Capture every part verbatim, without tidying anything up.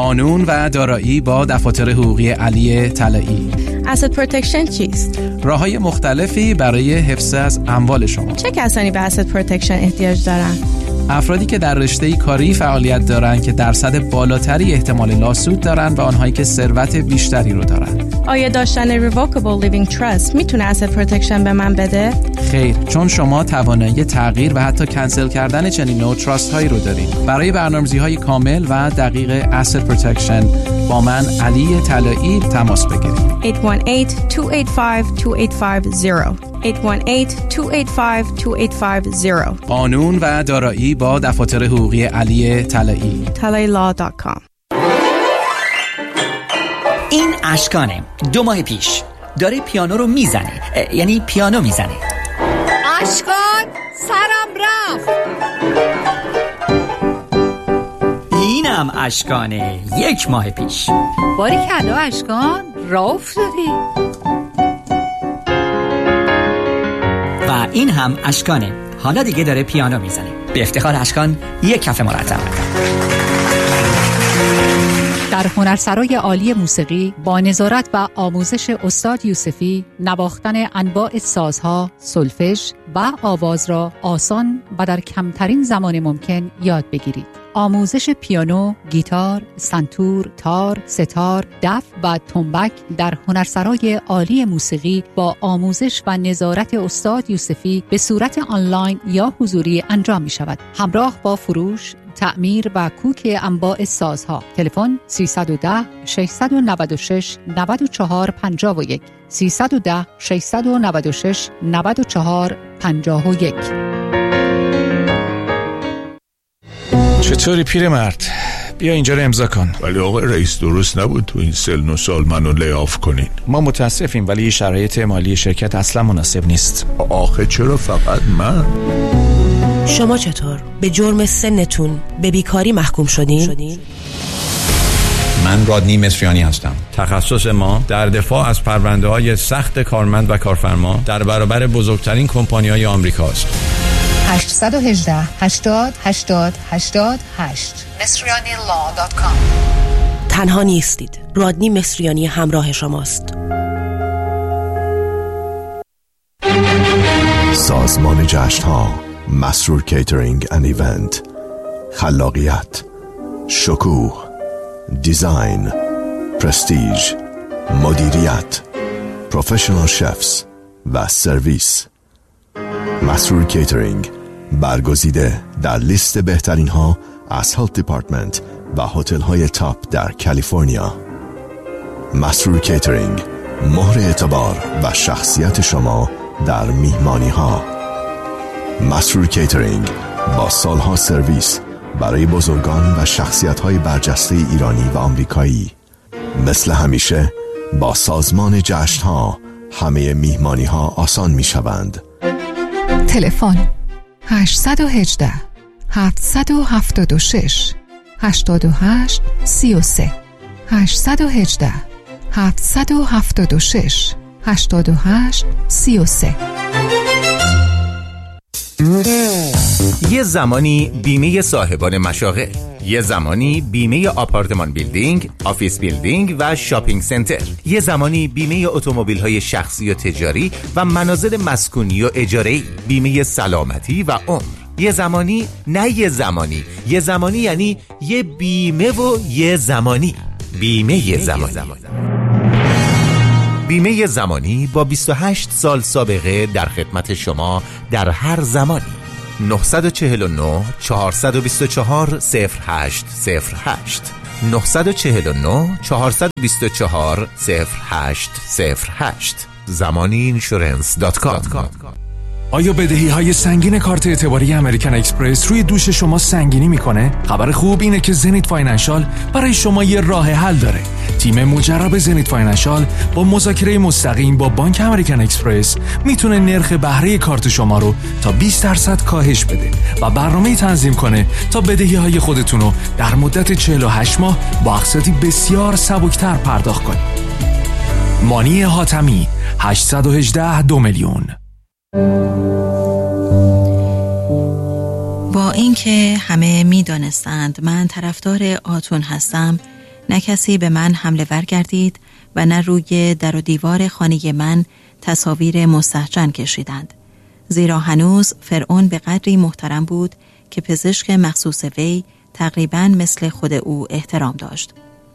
قانون و دارایی با دفاتر حقوقی علی طلایی. Asset Protection چیست؟ راه‌های مختلفی برای حفظ از اموال شما. چه کسانی به Asset Protection احتیاج دارند؟ افرادی که در رشته کاری فعالیت دارند که درصد بالاتری احتمال لاسود دارند و آنهایی که ثروت بیشتری رو دارند. آیا داشتن Revocable Living Trust میتونه Asset Protection به من بده؟ خیر، چون شما توانایی تغییر و حتی کنسل کردن چنین نوع تراست هایی رو دارید. برای برنامه‌ریزی‌های کامل و دقیق Asset Protection با من علی طلایی تماس بگیرید. هشت یک هشت دو هشت پنج دو هشت پنج صفر هشت یک هشت دو هشت پنج دو هشت پنج صفر. قانون و دارایی با دفاتر حقوقی علی طلایی. طلایی لا دات کام. این اشکانه. دو ماه پیش داره پیانو رو میزنه، یعنی پیانو میزنه. اشکان سرم رفت. اینم اشکانه. یک ماه پیش. باریکلا اشکان، راه افتادی. و این هم اشکانه. حالا دیگه داره پیانو میزنه. به افتخار اشکان یک کف مرتب. در هنرسرای عالی موسیقی با نظارت و آموزش استاد یوسفی، نواختن انواع سازها، سولفژ و آواز را آسان و در کمترین زمان ممکن یاد بگیرید. آموزش پیانو، گیتار، سنتور، تار، ستار، دف و تنبک در هنرسرای عالی موسیقی با آموزش و نظارت استاد یوسفی به صورت آنلاین یا حضوری انجام می شود. همراه با فروش، تعمیر و کوک انواع سازها. تلفن سیصد و ده ششصد و نود و شش نود و چهار پنجاه و یک سیصد و ده ششصد و نود و شش نود و چهار پنجاه و یک. چطوری پیرمرد؟ بیا اینجا رو امضا کن. ولی آقای رئیس درست نبود تو این سن و سال منو لی‌آف کنین. ما متاسفیم ولی شرایط مالی شرکت اصلا مناسب نیست. آخه چرا فقط من؟ شما چطور؟ به جرم سنتون به بیکاری محکوم شدین؟ من رادنی مصریانی هستم. تخصص ما در دفاع از پرونده‌های سخت کارمند و کارفرما در برابر بزرگترین کمپانی‌های آمریکاست. هشت یک هشت هشتاد هشتاد هشتاد هشت مصریانی لا دات کام. تنها نیستید. رادنی مصریانی همراه شماست. سازمان جشن‌ها، مسرور کیترینگ اند ایونت، خلاقیت، شکوه، دیزاین، پرستیژ، مدیریت، پروفشنال شفز و سرویس. مسرور کیترینگ برگزیده در لیست بهترین ها از هلت دیپارتمنت و هتل های تاپ در کالیفرنیا. مسرور کیترینگ، مهر اعتبار و شخصیت شما در میهمانی ها. مسرور کیترینگ با سالها سرویس برای بزرگان و شخصیت های برجسته ایرانی و آمریکایی. مثل همیشه با سازمان جشن ها همه میهمانی ها آسان می شوند. تلفن هشت یک هشت هفت هفت شش هشت هشت سه سه هشت یک هشت هفت هفت شش هشت هشت سه سه. یه زمانی بیمه صاحبان مشاغل، یه زمانی بیمه آپارتمان بیلدینگ، آفیس بیلدینگ و شاپینگ سنتر، یه زمانی بیمه اتومبیل‌های شخصی و تجاری و منازل مسکونی و اجاره‌ای، بیمه سلامتی و عمر. یه زمانی نه یه زمانی، یه زمانی یعنی یه بیمه و یه زمانی. بیمه یه زمانی. بیمه زمانی با بیست و هشت سال سابقه در خدمت شما در هر زمانی. نه چهار نه چهار دو چهار صفر هشت صفر هشت نه چهار نه چهار دو چهار صفر هشت صفر هشت زمانی اینشورنس دات کام. آیا بدهی های سنگین کارت اعتباری امریکن اکسپرس روی دوش شما سنگینی میکنه؟ خبر خوب اینه که زنیت فاینانشال برای شما یه راه حل داره. تیم مجرب زنیت فاینانشال با مذاکره مستقیم با بانک امریکن اکسپرس میتونه نرخ بهره کارت شما رو تا بیست درصد کاهش بده و برنامه تنظیم کنه تا بدهی های خودتون رو در مدت چهل و هشت ماه با اقساطی بسیار سبکتر پرداخت کنید. مانی حاتمی هشت یک هشت دو میلیون. با اینکه همه می‌دانستند من طرفدار آتون هستم، نه کسی به من حمله ور گردید و نه روی در و دیوار خانه من تصاویر مستهجن کشیدند، زیرا هنوز فرعون به قدری محترم بود که پزشک مخصوص وی تقریباً مثل خود او احترام داشت.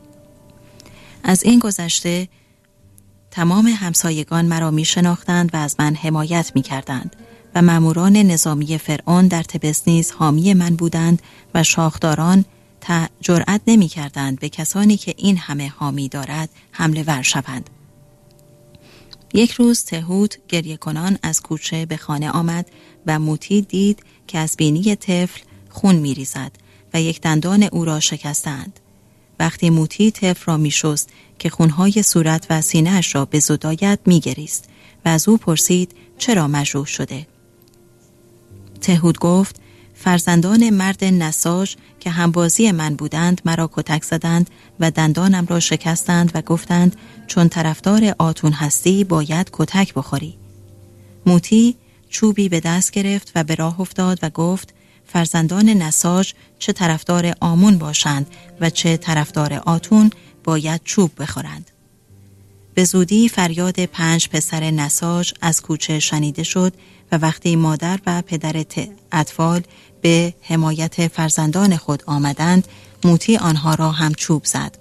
از این گذشته تمام همسایگان مرا می شناختند و از من حمایت می کردند و ماموران نظامی فرعون در طبس نیز حامی من بودند و شاخداران تا جرأت نمی کردند به کسانی که این همه حامی دارد حمله ور شوند. یک روز تهود گریه کنان از کوچه به خانه آمد و موتی دید که از بینی طفل خون می ریزد و یک دندان او را شکستند. وقتی موتی طفل را می شست که خونهای صورت و سینه‌اش را به زدایت می گریست و از او پرسید چرا مجروح شده. تهود گفت فرزندان مرد نساج که همبازی من بودند مرا کتک زدند و دندانم را شکستند و گفتند چون طرفدار آتون هستی باید کتک بخوری. موتی چوبی به دست گرفت و به راه افتاد و گفت فرزندان نساج چه طرفدار آمون باشند و چه طرفدار آتون باید چوب بخورند. به زودی فریاد پنج پسر نساج از کوچه شنیده شد و وقتی مادر و پدر اطفال به حمایت فرزندان خود آمدند، موتی آنها را هم چوب زد.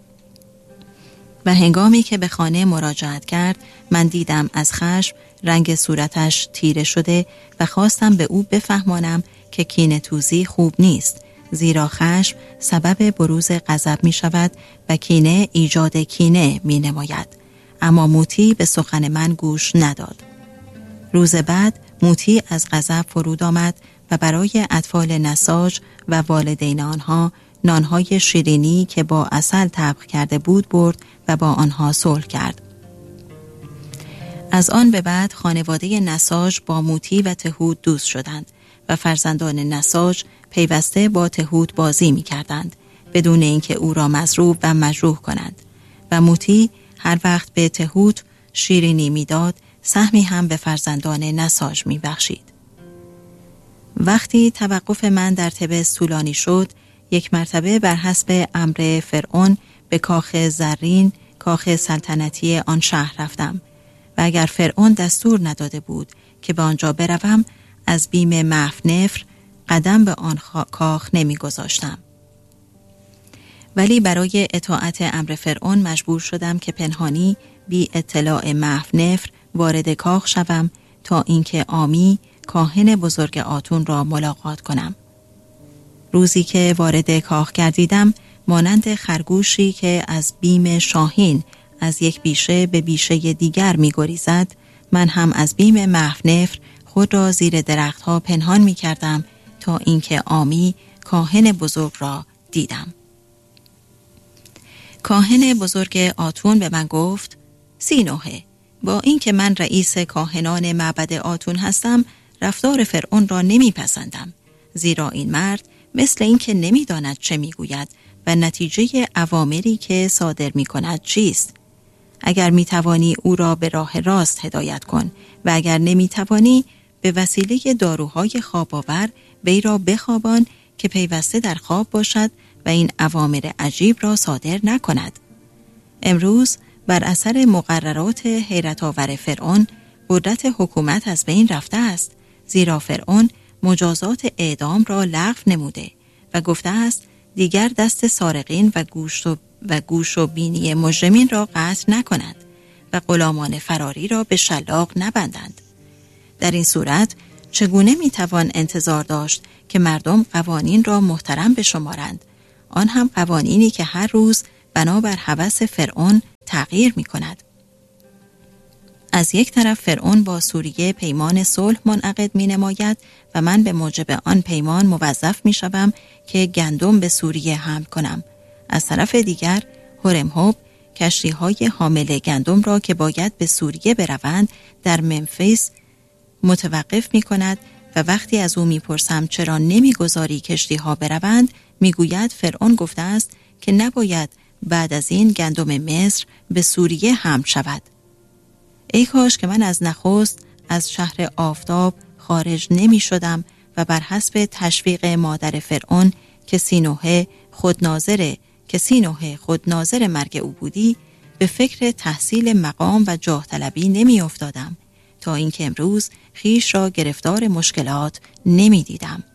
و هنگامی که به خانه مراجعت کرد، من دیدم از خشم رنگ صورتش تیره شده و خواستم به او بفهمانم که کینه توزی خوب نیست، زیرا خشم سبب بروز غضب می شود و کینه ایجاد کینه می نماید. اما موتی به سخن من گوش نداد. روز بعد موتی از غضب فرود آمد و برای اطفال نساج و والدین آنها نانهای شیرینی که با عسل طبخ کرده بود برد و با آنها صلح کرد. از آن به بعد خانواده نساج با موتی و تهود دوست شدند و فرزندان نساج پیوسته با تهود بازی می کردند بدون اینکه او را مضروب و مجروح کنند و موتی هر وقت به تهود شیرینی می داد سهمی هم به فرزندان نساج می بخشید. وقتی توقف من در طبس طولانی شد، یک مرتبه بر حسب امر فرعون به کاخ زرین، کاخ سلطنتی آن شهر رفتم و اگر فرعون دستور نداده بود که به آنجا بروم، از بیم محفنفر قدم به آن کاخ نمی گذاشتم. ولی برای اطاعت امر فرعون مجبور شدم که پنهانی بی اطلاع محفنفر وارد کاخ شوم تا اینکه آمی کاهن بزرگ آتون را ملاقات کنم. روزی که وارد کاخ گردیدم، مانند خرگوشی که از بیم شاهین از یک بیشه به بیشه دیگر می گریزد، من هم از بیم محفنفر خود را زیر درختها پنهان می کردم تا اینکه آمی کاهن بزرگ را دیدم. کاهن بزرگ آتون به من گفت سینوهه، با اینکه من رئیس کاهنان معبد آتون هستم، رفتار فرعون را نمی پسندم، زیرا این مرد مثل اینکه نمی داند چه می گوید و نتیجه اوامری که صادر می کند چیست. اگر می توانی او را به راه راست هدایت کن و اگر نمی توانی به وسیله داروهای خواب آور وی را بخوابان که پیوسته در خواب باشد و این اوامر عجیب را صادر نکند. امروز بر اثر مقررات حیرت آور فرعون قدرت حکومت از بین رفته است، زیرا فرعون مجازات اعدام را لغو نموده و گفته است دیگر دست سارقین و گوش و, و گوش و بینی مجرمین را قطع نکنند و غلامان فراری را به شلاق نبندند. در این صورت چگونه میتوان انتظار داشت که مردم قوانین را محترم بشمارند، آن هم قوانینی که هر روز بنابر هوس فرعون تغییر می کند؟ از یک طرف فرعون با سوریه پیمان صلح منعقد می نماید و من به موجب آن پیمان موظف می شوم که گندم به سوریه حمل کنم. از طرف دیگر هورمهوب کشتی های حامل گندم را که باید به سوریه بروند در منفیس متوقف می کند و وقتی از او می پرسم چرا نمی گذاری کشتی ها بروند، می گوید فرعون گفته است که نباید بعد از این گندم مصر به سوریه حمل شود. ای کاش که من از نخست از شهر آفتاب خارج نمی شدم و بر حسب تشویق مادر فرعون که سینوهه خود ناظر که سینوه خود ناظر مرگ او بودی به فکر تحصیل مقام و جاه طلبی نمی افتادم تا اینکه امروز خیش را گرفتار مشکلات نمی دیدم.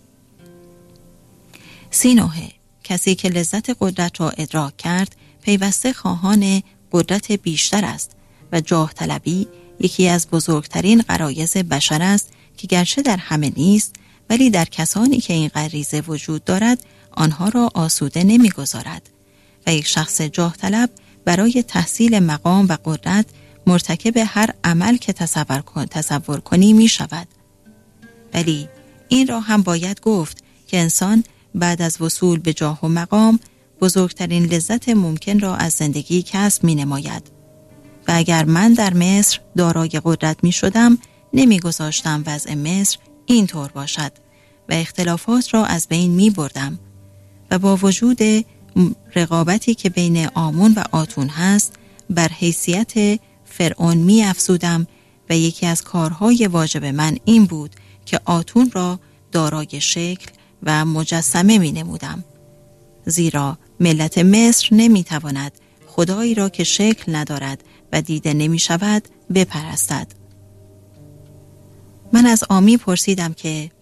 سینوه، کسی که لذت قدرت را ادراک کرد پیوسته خواهان قدرت بیشتر است و جاه طلبی یکی از بزرگترین غرایز بشر است که گرچه در همه نیست ولی در کسانی که این غریزه وجود دارد آنها را آسوده نمی‌گذارد و یک شخص جاه طلب برای تحصیل مقام و قدرت مرتکب هر عمل که تصور کن تصور کنی می شود. ولی این را هم باید گفت که انسان بعد از وصول به جاه و مقام بزرگترین لذت ممکن را از زندگی کسب می نماید. و اگر من در مصر دارای قدرت می شدم نمی گذاشتم وضع مصر این طور باشد و اختلافات را از بین می بردم و با وجود رقابتی که بین آمون و آتون هست بر حیثیت فرعون می افزودم و یکی از کارهای واجب من این بود که آتون را دارای شکل و مجسمه می نمودم. زیرا ملت مصر نمی تواند خدایی را که شکل ندارد و دیده نمی شود بپرستد. من از آمی پرسیدم که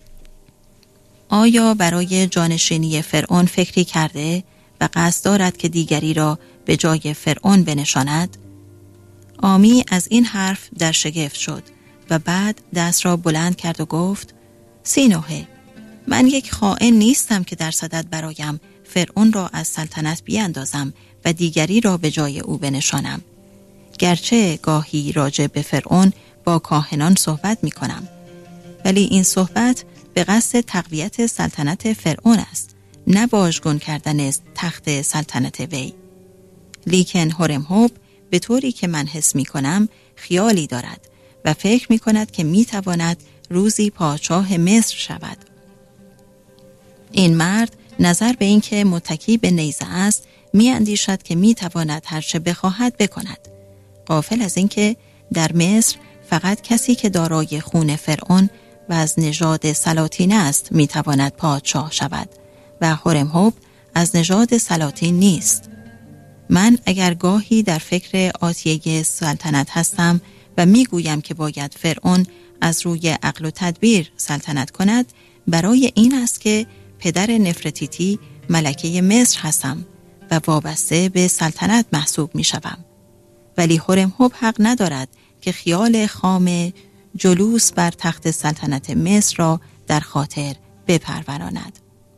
آیا برای جانشینی فرعون فکری کرده و قصد دارد که دیگری را به جای فرعون بنشاند؟ آمی از این حرف در شگفت شد و بعد دست را بلند کرد و گفت سینوه، من یک خائن نیستم که در صدد برایم فرعون را از سلطنت بیاندازم و دیگری را به جای او بنشانم. گرچه گاهی راجع به فرعون با کاهنان صحبت می کنم ولی این صحبت به قصد تقویت سلطنت فرعون است، نه واژگون کردن تخت سلطنت وی. لیکن هورمهوب به طوری که من حس می کنم خیالی دارد و فکر می کند که می تواند روزی پادشاه مصر شود. این مرد نظر به این که متکی به نیزه است می اندیشد که می تواند هر چه بخواهد بکند، غافل از این که در مصر فقط کسی که دارای خون فرعون و از نژاد سلاطین است می تواند پادشاه شود و هورمهوب از نژاد سلاطین نیست. من اگر گاهی در فکر آتیه سلطنت هستم و می گویم که باید فرعون از روی عقل و تدبیر سلطنت کند، برای این است که پدر نفرتیتی ملکه مصر هستم و وابسته به سلطنت محسوب می شوم. ولی هورمهوب حق ندارد که خیال خام جلوس بر تخت سلطنت مصر را در خاطر بپروراند.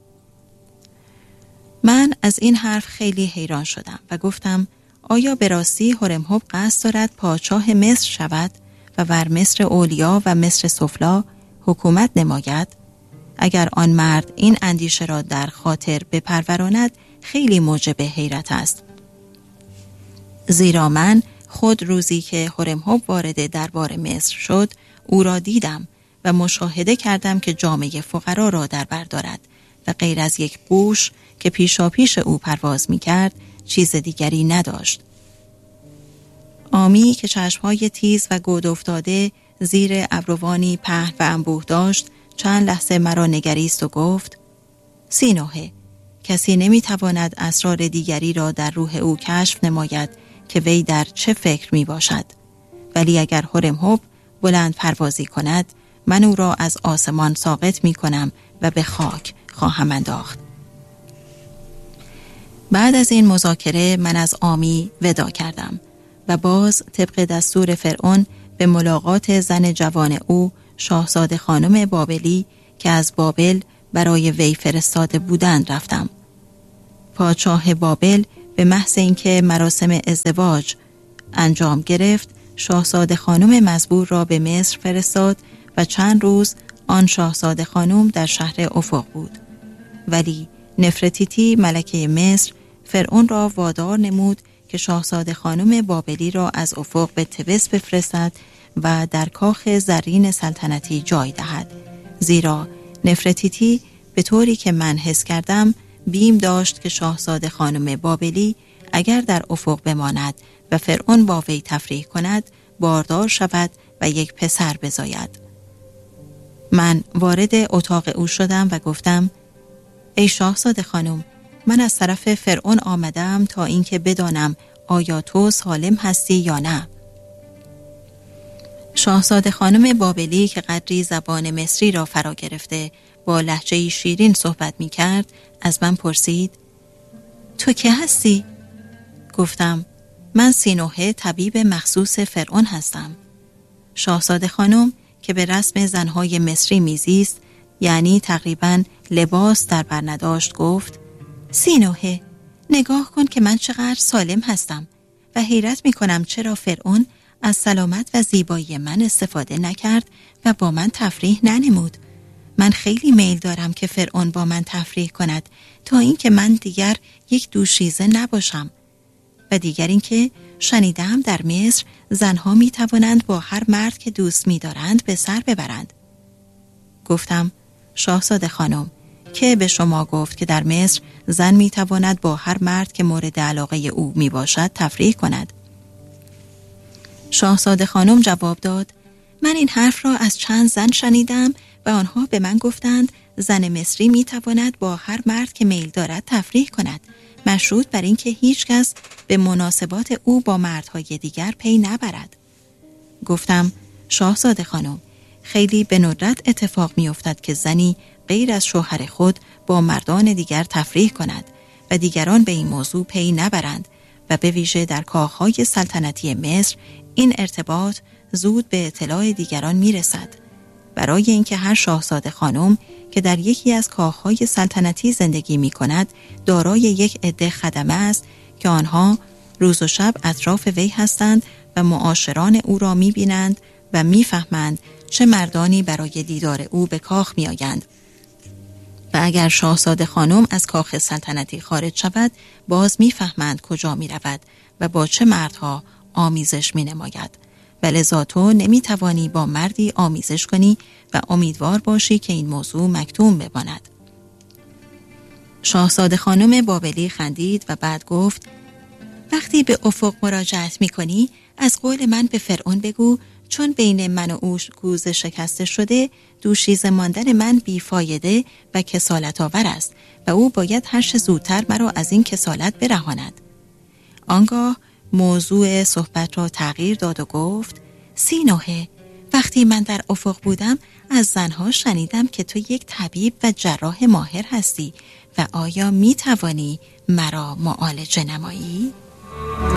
من از این حرف خیلی حیران شدم و گفتم آیا به راستی هورمهوب قصد دارد پادشاه مصر شود و بر مصر اولیا و مصر سفلا حکومت نماید؟ اگر آن مرد این اندیشه را در خاطر بپروراند خیلی موجب حیرت است. زیرا من خود روزی که هورمهوب وارد دربار مصر شد او را دیدم و مشاهده کردم که جامعه فقرا را در بر دارد و غیر از یک قوش که پیشا پیش او پرواز می کرد چیز دیگری نداشت. آمی که چشمهای تیز و گود افتاده زیر ابروانی پهن و انبوه داشت چند لحظه مرا نگریست و گفت سینوه، کسی نمی تواند اسرار دیگری را در روح او کشف نماید که وی در چه فکر می باشد، ولی اگر هورمهوب بلند پروازی کند من او را از آسمان ساقط می کنم و به خاک خواهم انداخت. بعد از این مذاکره من از آمی ودا کردم و باز طبق دستور فرعون به ملاقات زن جوان او شاهزاده خانم بابلی که از بابل برای وی فرستاده بودند رفتم. پادشاه بابل به محض اینکه مراسم ازدواج انجام گرفت شاهزاده خانم مزبور را به مصر فرستاد و چند روز آن شاهزاده خانم در شهر افق بود. ولی نفرتیتی ملکه مصر فرعون را وادار نمود که شاهزاده خانم بابلی را از افق به تبس بفرستد و در کاخ زرین سلطنتی جای دهد، زیرا نفرتیتی به طوری که من حس کردم بیم داشت که شاهزاده خانم بابلی اگر در افق بماند و فرعون با وی تفریح کند باردار شود و یک پسر بزاید. من وارد اتاق او شدم و گفتم ای شاهزاده خانم، من از طرف فرعون آمدم تا اینکه بدانم آیا تو سالم هستی یا نه. شاهزاده خانم بابلی که قدری زبان مصری را فرا گرفته با لهجه شیرین صحبت می کرد از من پرسید تو که هستی؟ گفتم من سینوحه طبیب مخصوص فرعون هستم. شاهزاده خانم که به رسم زنهای مصری میزیست، یعنی تقریباً لباس در بر نداشت، گفت سینوحه نگاه کن که من چقدر سالم هستم و حیرت می کنم چرا فرعون از سلامت و زیبایی من استفاده نکرد و با من تفریح ننمود. من خیلی میل دارم که فرعون با من تفریح کند تا اینکه من دیگر یک دوشیزه نباشم. و دیگر اینکه شنیدم در مصر زنها می توانند با هر مرد که دوست می دارند به سر ببرند. گفتم شاهزاده خانم که به شما گفت که در مصر زن می تواند با هر مرد که مورد علاقه او می باشد تفریح کند؟ شاهزاده خانم جواب داد من این حرف را از چند زن شنیدم و آنها به من گفتند زن مصری می تواند با هر مرد که میل دارد تفریح کند، مشروط بر اینکه هیچ کس به مناسبات او با مردهای دیگر پی نبرد. گفتم شاهزاده خانم خیلی به ندرت اتفاق می افتد که زنی غیر از شوهر خود با مردان دیگر تفریح کند و دیگران به این موضوع پی نبرند و به ویژه در کاخهای سلطنتی مصر این ارتباط زود به اطلاع دیگران می رسد. برای اینکه هر شاهزاده خانم که در یکی از کاخهای سلطنتی زندگی می کند دارای یک عده خدمه است که آنها روز و شب اطراف وی هستند و معاشران او را می بینند و می فهمند چه مردانی برای دیدار او به کاخ می آیند. و اگر شاهزاده خانم از کاخ سلطنتی خارج شود باز می فهمند کجا می رود و با چه مردها آمیزش می نماید. و لذا تو نمی توانی با مردی آمیزش کنی و امیدوار باشی که این موضوع مکتوم بماند. شاهزاده خانم بابلی خندید و بعد گفت وقتی به افق مراجعت می کنی از قول من به فرعون بگو چون بین من و او گوز شکسته شده دوشیزه ماندن من بیفایده و کسالت آور است و او باید هر چه زودتر مرا از این کسالت برهاند. آنگاه موضوع صحبت را تغییر داد و گفت سینوحه وقتی من در افق بودم از زنها شنیدم که تو یک طبیب و جراح ماهر هستی و آیا می توانی مرا معالجه نمایی؟